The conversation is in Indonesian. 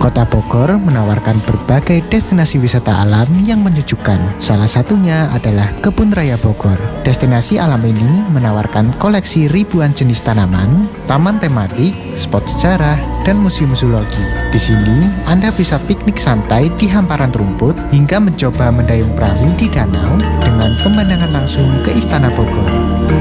Kota Bogor menawarkan berbagai destinasi wisata alam yang menyejukkan. Salah satunya adalah Kebun Raya Bogor. Destinasi alam ini menawarkan koleksi ribuan jenis tanaman, taman tematik, spot sejarah, dan museum zoologi. Di sini, Anda bisa piknik santai di hamparan rumput hingga mencoba mendayung perahu di danau dengan pemandangan langsung ke Istana Bogor.